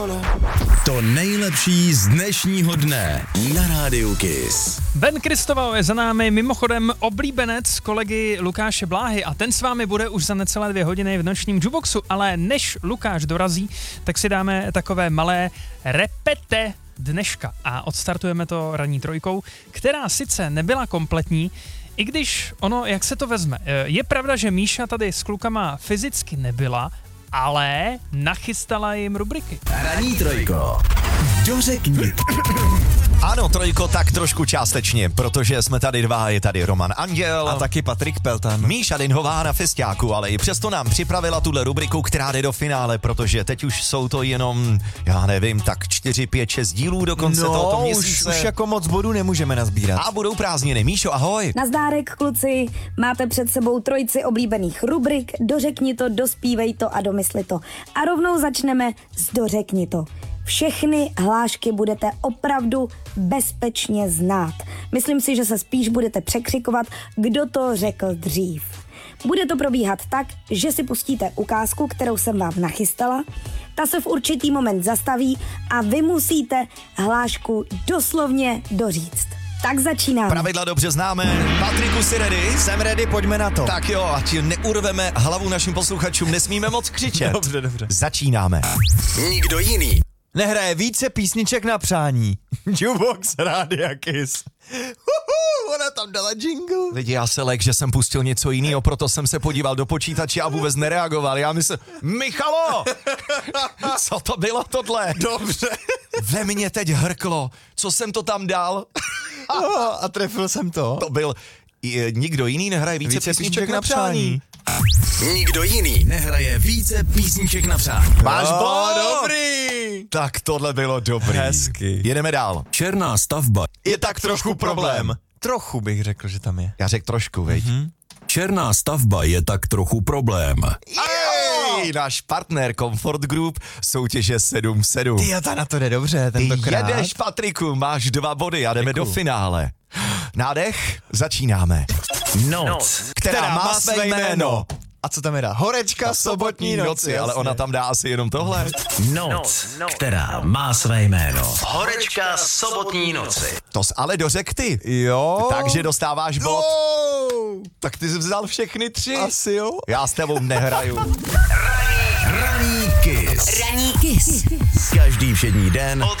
To nejlepší z dnešního dne na Rádiu Kiss. Ben Kristoval je za námi, mimochodem oblíbenec kolegy Lukáše Bláhy a ten s vámi bude už za necelé 2 hodiny v nočním jukeboxu, ale než Lukáš dorazí, tak si dáme takové malé repete dneška a odstartujeme to ranní trojkou, která sice nebyla kompletní, i když ono, jak se to vezme. Je pravda, že Míša tady s klukama fyzicky nebyla, ale nachystala jim rubriky. Ranní trojko. Dořekni. Ano, trojko, tak trošku částečně, protože jsme tady dva, je tady Roman Anděl. A taky Patrik Peltan. Míša Dinhová na festiáku, ale i přesto nám připravila tuhle rubriku, která jde do finále, protože teď už jsou to jenom, já nevím, tak 4, 5, 6 dílů do konce tohoto měsíce. Už jako moc bodů nemůžeme nazbírat. A budou prázdniny. Míšo, ahoj. Nazdárek, kluci, máte před sebou trojici oblíbených rubrik, dořekni to, dospívej to a domysli to. A rovnou začneme s dořekni to. Všechny hlášky budete opravdu bezpečně znát. Myslím si, že se spíš budete překřikovat, kdo to řekl dřív. Bude to probíhat tak, že si pustíte ukázku, kterou jsem vám nachystala, ta se v určitý moment zastaví a vy musíte hlášku doslovně doříct. Tak začínáme. Pravidla dobře známe. Patriku, jsi ready? Jsem ready, pojďme na to. Tak jo, ať neurveme hlavu našim posluchačům, nesmíme moc křičet. Dobře. Začínáme. Nikdo jiný. Nehraje více písniček na přání. Jukebox Rádia Kiss. Ona tam dala jingle. Lidi, já se lek, že jsem pustil něco jiného, proto jsem se podíval do počítače a vůbec nereagoval. Já myslím, Michalo! Co to bylo tohle? Dobře. Ve mně teď hrklo. Co jsem to tam dal? A trefil jsem to. To byl... Nikdo jiný nehraje více písniček na přání. Nikdo jiný nehraje více písniček na přání. Máš bod? Dobrý. Tak tohle bylo dobrý. Hezky. Jedeme dál. Černá stavba. Je tak trošku problém. Trochu bych řekl, že tam je. Já řekl trošku, veď. Černá stavba je tak trochu problém. Jej, náš partner Comfort Group soutěže 7-7. Ty a ta na to jde dobře tentokrát. Jedeš, Patriku, máš 2 body a jdeme do finále. Nádech, začínáme. Noc. Která má své jméno. A co tam je dá? Horečka sobotní noci. Ale ona tam dá asi jenom tohle. Noc, která má své jméno. Horečka sobotní noci. To jsi ale dořek ty. Jo. Takže dostáváš bod. Oh. Tak ty jsi vzal všechny 3. Asi jo. Já s tebou nehraju. Ranní Kiss. Ranní Kiss. Každý všední den